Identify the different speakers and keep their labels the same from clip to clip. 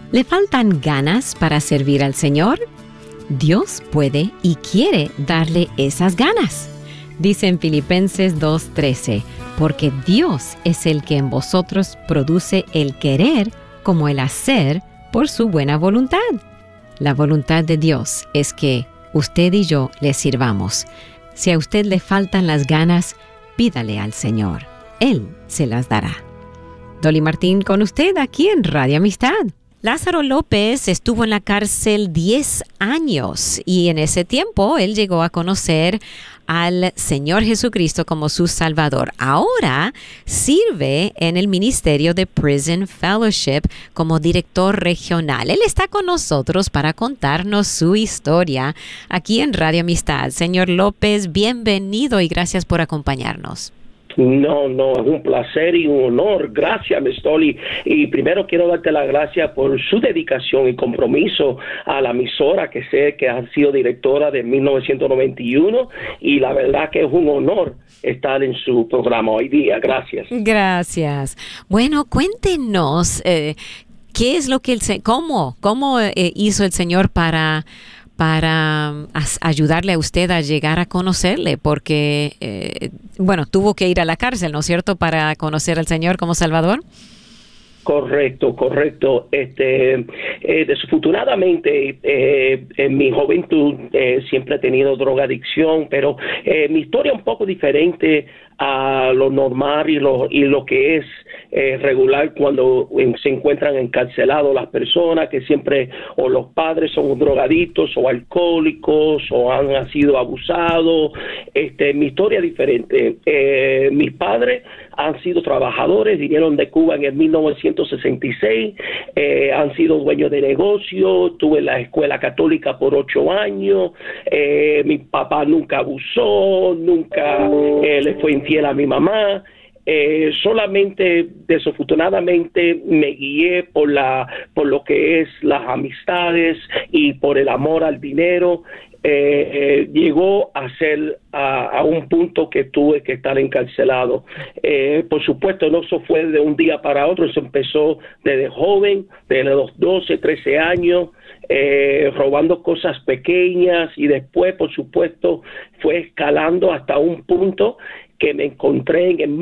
Speaker 1: ¿Le faltan ganas para servir al Señor? Dios puede y quiere darle esas ganas. Dice en Filipenses 2:13, porque Dios es el que en vosotros produce el querer como el hacer por su buena voluntad. La voluntad de Dios es que usted y yo le sirvamos. Si a usted le faltan las ganas, pídale al Señor. Él se las dará. Dolly Martín con usted aquí en Radio Amistad. Lázaro López estuvo en la cárcel 10 años y en ese tiempo él llegó a conocer al Señor Jesucristo como su Salvador. Ahora sirve en el Ministerio de Prison Fellowship como director regional. Él está con nosotros para contarnos su historia aquí en Radio Amistad. Señor López, bienvenido y gracias por acompañarnos.
Speaker 2: No, es un placer y un honor. Gracias, Miss Dolly. Y primero quiero darte las gracias por su dedicación y compromiso a la emisora, que sé que ha sido directora de 1991, y la verdad que es un honor estar en su programa hoy día. Gracias.
Speaker 1: Gracias. Bueno, cuéntenos, ¿qué es lo que cómo hizo el Señor para ayudarle a usted a llegar a conocerle? Porque, tuvo que ir a la cárcel, ¿no es cierto?, para conocer al Señor como Salvador.
Speaker 2: Correcto. Desafortunadamente, en mi juventud siempre he tenido drogadicción, pero mi historia es un poco diferente a lo normal y lo que es regular cuando se encuentran encarcelados las personas que siempre o los padres son drogadictos o alcohólicos o han sido abusados. Mi historia es diferente. Mis padres han sido trabajadores, vinieron de Cuba en el 1966, han sido dueños de negocio, tuve la escuela católica por 8 años, mi papá nunca abusó, nunca le fue infiel a mi mamá. Solamente, desafortunadamente, me guié por lo que es las amistades y por el amor al dinero. Llegó a ser a un punto que tuve que estar encarcelado. Por supuesto, no eso fue de un día para otro, eso empezó desde joven, desde los 12, 13 años, robando cosas pequeñas, y después, por supuesto, fue escalando hasta un punto que me encontré en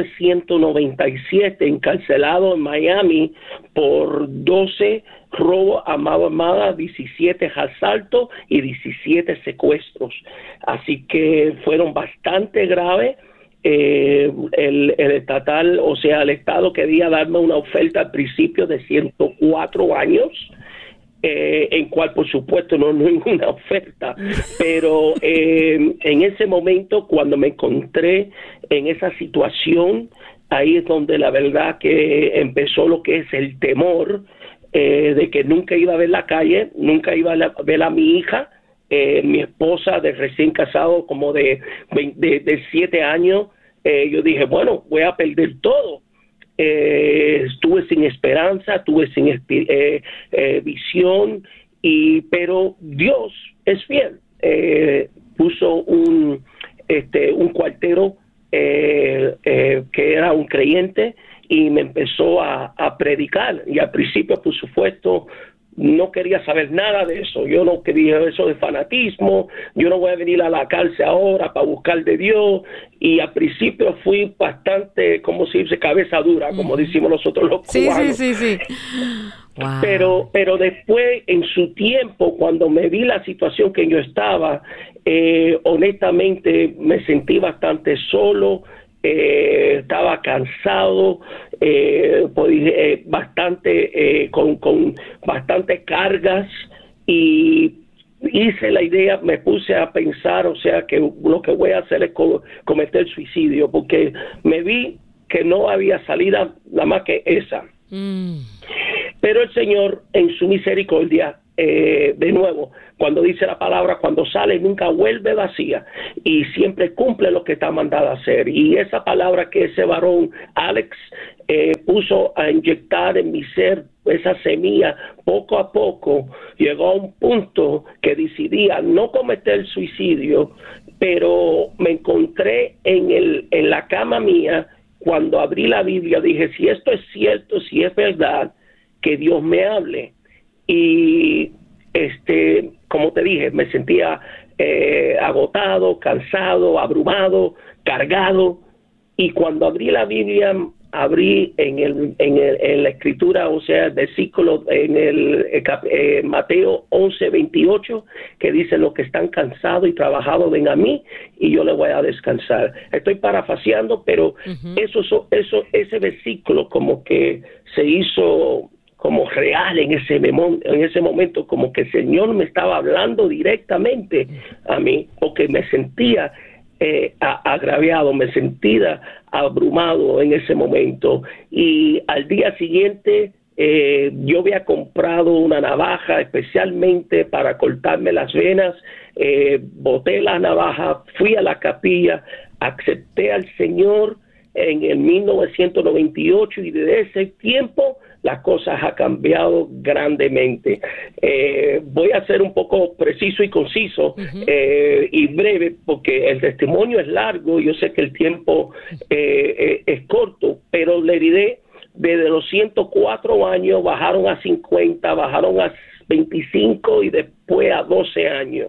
Speaker 2: 1997 encarcelado en Miami por 12 robos a mano armada, 17 asaltos y 17 secuestros. Así que fueron bastante graves. El estatal, o sea, el Estado quería darme una oferta al principio de 104 años, en cual por supuesto no ninguna oferta, pero en ese momento cuando me encontré en esa situación, ahí es donde la verdad que empezó lo que es el temor de que nunca iba a ver la calle, nunca iba a ver a mi hija, mi esposa de recién casado como de 7 años. Yo dije, bueno, voy a perder todo. Estuve sin esperanza, estuve sin visión, pero Dios es fiel. Puso un cuartero que era un creyente y me empezó a predicar, y al principio, por supuesto, no quería saber nada de eso. Yo no quería eso de fanatismo. Yo no voy a venir a la cárcel ahora para buscar de Dios. Y al principio fui bastante, como se dice, cabeza dura, como decimos nosotros los cubanos.
Speaker 1: Sí.
Speaker 2: Wow. Pero después, en su tiempo, cuando me vi la situación que yo estaba, honestamente me sentí bastante solo. Estaba cansado, bastante con bastantes cargas, y hice la idea, me puse a pensar, o sea, que lo que voy a hacer es cometer suicidio, porque me vi que no había salida nada más que esa. Pero el Señor, en su misericordia, de nuevo, cuando dice la palabra, cuando sale nunca vuelve vacía, y siempre cumple lo que está mandado a hacer. Y esa palabra que ese varón Alex puso a inyectar en mi ser, esa semilla, poco a poco llegó a un punto que decidía no cometer suicidio, pero me encontré en la cama mía. Cuando abrí la Biblia dije, si esto es cierto, si es verdad, que Dios me hable. y como te dije, me sentía agotado, cansado, abrumado, cargado, y cuando abrí la Biblia, abrí en la escritura, o sea, el versículo en Mateo 11:28, que dice: los que están cansados y trabajados, ven a mí y yo les voy a descansar. Estoy parafaseando, pero ese versículo como que se hizo como real en ese momento, como que el Señor me estaba hablando directamente a mí, porque me sentía agraviado, me sentía abrumado en ese momento. Y al día siguiente yo había comprado una navaja especialmente para cortarme las venas, boté la navaja, fui a la capilla, acepté al Señor en el 1998, y desde ese tiempo las cosas han cambiado grandemente. Voy a ser un poco preciso y conciso y breve, porque el testimonio es largo. Yo sé que el tiempo es corto, pero le diré, desde los 104 años bajaron a 50, bajaron a 25 y después a 12 años.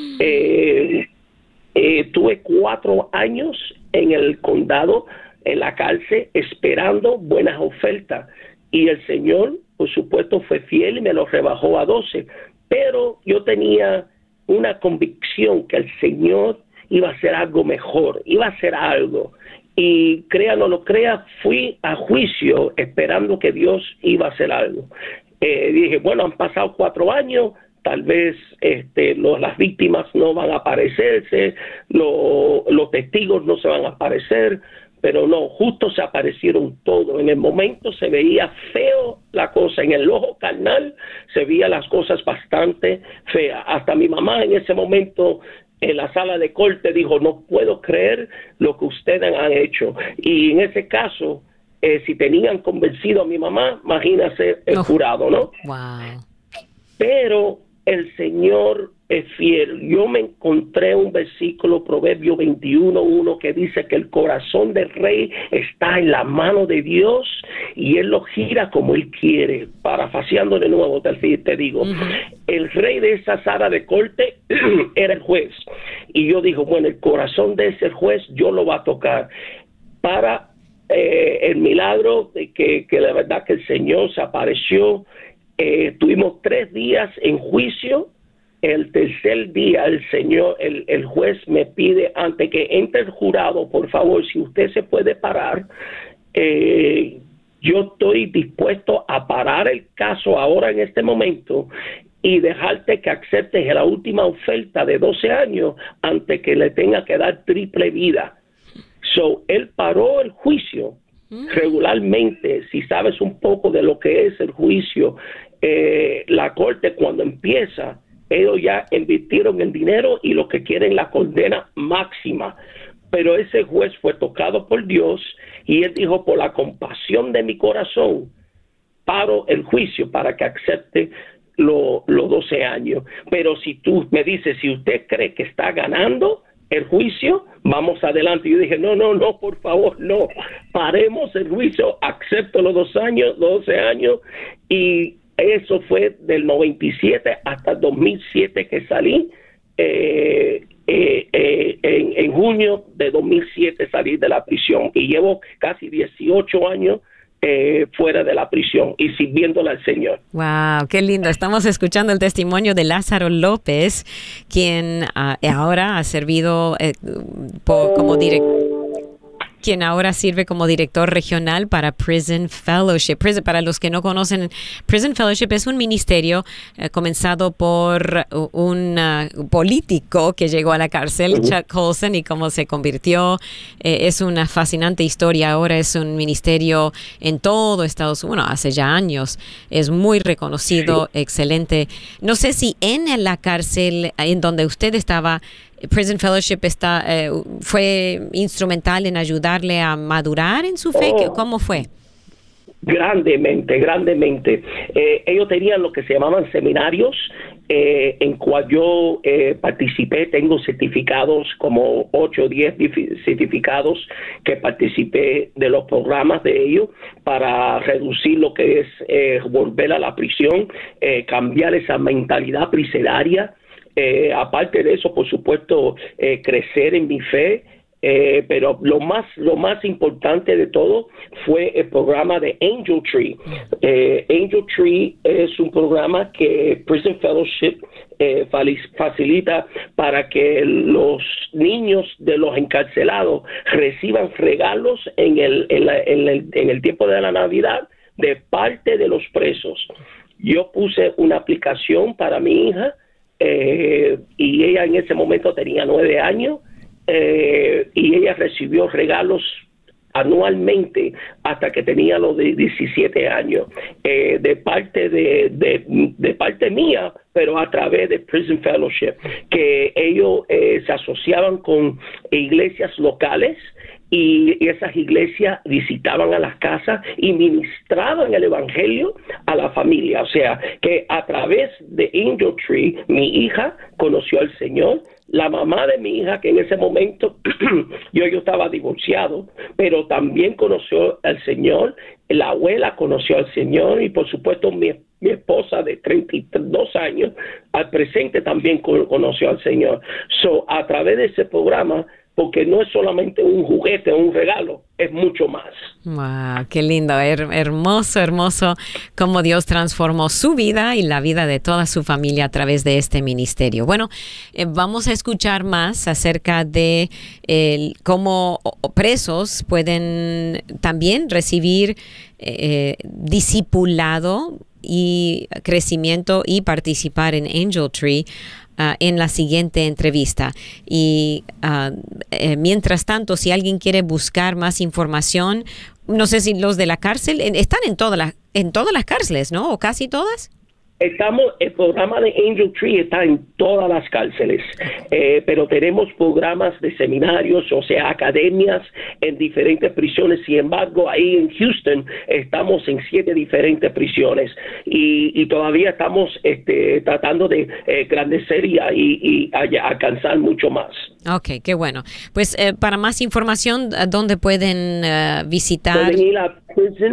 Speaker 2: Tuve 4 años en el condado, en la cárcel, esperando buenas ofertas. Y el Señor, por supuesto, fue fiel y me lo rebajó a 12. Pero yo tenía una convicción que el Señor iba a hacer algo mejor, iba a hacer algo. Y crea o no lo crea, fui a juicio esperando que Dios iba a hacer algo. Dije, bueno, han pasado 4 años, tal vez las víctimas no van a aparecerse, los testigos no se van a aparecer, pero no, justo se aparecieron todos. En el momento se veía feo la cosa, en el ojo carnal se veía las cosas bastante feas. Hasta mi mamá en ese momento en la sala de corte dijo: no puedo creer lo que ustedes han hecho. Y en ese caso, si tenían convencido a mi mamá, imagínase el jurado, ¿no?
Speaker 1: Wow.
Speaker 2: Pero el Señor es fiel. Yo me encontré un versículo, Proverbio 21:1, que dice que el corazón del rey está en la mano de Dios y Él lo gira como Él quiere. Parafaseando de nuevo, te digo, el rey de esa sala de corte era el juez. Y yo digo, bueno, el corazón de ese juez yo lo voy a tocar. Para el milagro de que la verdad que el Señor se apareció. Tuvimos 3 días en juicio. El tercer día el juez me pide, antes que entre el jurado, por favor, si usted se puede parar, yo estoy dispuesto a parar el caso ahora en este momento y dejarte que aceptes la última oferta de 12 años antes que le tenga que dar triple vida. So, él paró el juicio. Regularmente, si sabes un poco de lo que es el juicio, la corte cuando empieza, ellos ya invirtieron el dinero y lo que quieren la condena máxima. Pero ese juez fue tocado por Dios y él dijo: por la compasión de mi corazón, paro el juicio para que acepte los 12 años. Pero si tú me dices, si usted cree que está ganando el juicio, vamos adelante. Yo dije, no, por favor, no, paremos el juicio, acepto los 12 años, y eso fue del 97 hasta el 2007 que salí. En junio de 2007 salí de la prisión y llevo casi 18 años fuera de la prisión y sirviéndole al Señor.
Speaker 1: Wow, qué lindo. Estamos escuchando el testimonio de Lázaro López, quien ahora ha servido como director, quien ahora sirve como director regional para Prison Fellowship. Para los que no conocen, Prison Fellowship es un ministerio comenzado por un político que llegó a la cárcel, Chuck Colson, y cómo se convirtió. Es una fascinante historia. Ahora es un ministerio en todo Estados Unidos. Bueno, hace ya años. Es muy reconocido, excelente. No sé si en la cárcel en donde usted estaba, Prison Fellowship fue instrumental en ayudarle a madurar en su fe. ¿Cómo fue?
Speaker 2: Grandemente. Ellos tenían lo que se llamaban seminarios en cual yo participé. Tengo certificados, como 8 o 10 certificados que participé de los programas de ellos para reducir lo que es volver a la prisión, cambiar esa mentalidad carcelaria. Aparte de eso, por supuesto, crecer en mi fe. Pero lo más importante de todo fue el programa de Angel Tree. Angel Tree es un programa que Prison Fellowship facilita para que los niños de los encarcelados reciban regalos en el tiempo de la Navidad de parte de los presos. Yo puse una aplicación para mi hija y ella en ese momento tenía 9 años. Y ella recibió regalos anualmente hasta que tenía los de 17 años de parte mía, pero a través de Prison Fellowship, que ellos se asociaban con iglesias locales, y esas iglesias visitaban a las casas y ministraban el evangelio a la familia. O sea, que a través de Angel Tree, mi hija conoció al Señor. La mamá de mi hija, que en ese momento yo estaba divorciado, pero también conoció al Señor. La abuela conoció al Señor, y por supuesto mi esposa de 32 años al presente también conoció al Señor. A través de ese programa, porque no es solamente un juguete o un regalo, es mucho más.
Speaker 1: Wow, qué lindo, hermoso cómo Dios transformó su vida y la vida de toda su familia a través de este ministerio. Bueno, vamos a escuchar más acerca de cómo presos pueden también recibir discipulado y crecimiento y participar en Angel Tree en la siguiente entrevista. Y mientras tanto, si alguien quiere buscar más información, no sé si los de la cárcel están en todas las cárceles, ¿no? ¿O casi todas?
Speaker 2: El programa de Angel Tree está en todas las cárceles, pero tenemos programas de seminarios, o sea, academias en diferentes prisiones. Sin embargo, ahí en Houston estamos en 7 diferentes prisiones y todavía estamos tratando de engrandecer y alcanzar mucho más.
Speaker 1: Ok, qué bueno. Pues para más información, ¿dónde pueden visitar?
Speaker 2: Pueden ir a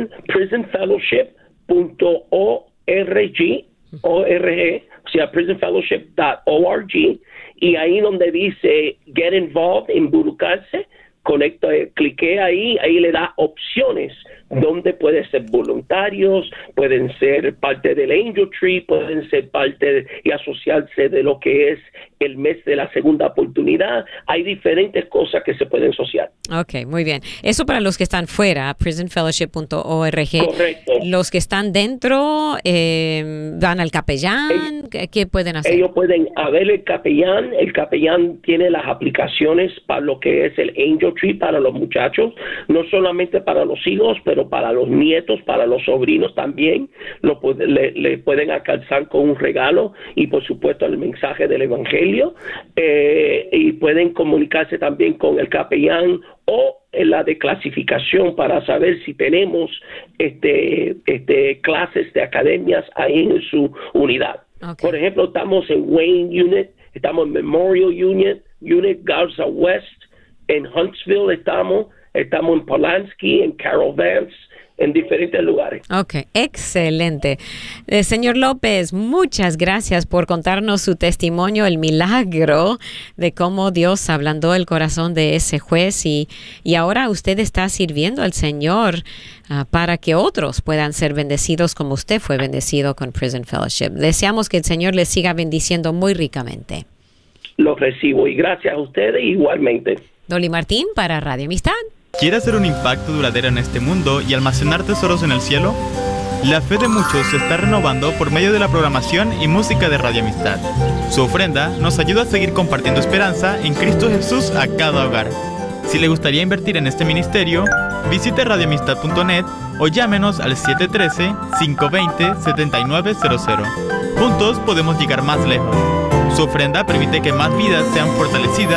Speaker 2: prisonfellowship.org, o sea, prisonfellowship.org, y ahí donde dice Get Involved, involucrarse, clique ahí le da opciones donde pueden ser voluntarios, pueden ser parte del Angel Tree, pueden ser parte y asociarse de lo que es el mes de la segunda oportunidad. Hay diferentes cosas que se pueden asociar.
Speaker 1: Ok, muy bien. Eso para los que están fuera, prisonfellowship.org.
Speaker 2: Correcto.
Speaker 1: Los que están dentro, van al capellán, ¿qué pueden hacer?
Speaker 2: Ellos pueden ver el capellán. El capellán tiene las aplicaciones para lo que es el Angel Tree para los muchachos, no solamente para los hijos, pero para los nietos, para los sobrinos también. Le pueden alcanzar con un regalo y por supuesto el mensaje del evangelio, y pueden comunicarse también con el capellán o en la de clasificación para saber si tenemos clases de academias ahí en su unidad. Okay. Por ejemplo, estamos en Wayne Unit, estamos en Memorial Unit, Garza West, en Huntsville estamos en Polanski, en Carol Vance, en diferentes lugares.
Speaker 1: Ok, excelente. Señor López, muchas gracias por contarnos su testimonio, el milagro de cómo Dios ablandó el corazón de ese juez y ahora usted está sirviendo al Señor para que otros puedan ser bendecidos como usted fue bendecido con Prison Fellowship. Deseamos que el Señor les siga bendiciendo muy ricamente.
Speaker 2: Lo recibo y gracias a ustedes igualmente.
Speaker 1: Dolly Martín para Radio Amistad.
Speaker 3: ¿Quieres hacer un impacto duradero en este mundo y almacenar tesoros en el cielo? La fe de muchos se está renovando por medio de la programación y música de Radio Amistad. Su ofrenda nos ayuda a seguir compartiendo esperanza en Cristo Jesús a cada hogar. Si le gustaría invertir en este ministerio, visite radioamistad.net o llámenos al 713-520-7900. Juntos podemos llegar más lejos. Su ofrenda permite que más vidas sean fortalecidas